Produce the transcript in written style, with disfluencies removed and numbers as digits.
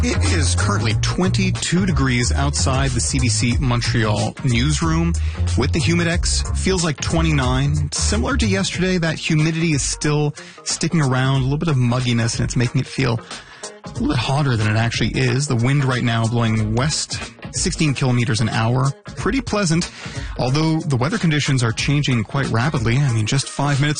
It is currently 22 degrees outside the CBC Montreal newsroom. With the Humidex, feels like 29. Similar to yesterday, that humidity is still sticking around, a little bit of mugginess, and it's making it feel a little bit hotter than it actually is. The wind right now blowing west, 16 kilometers an hour. Pretty pleasant, although the weather conditions are changing quite rapidly. I mean, just 5 minutes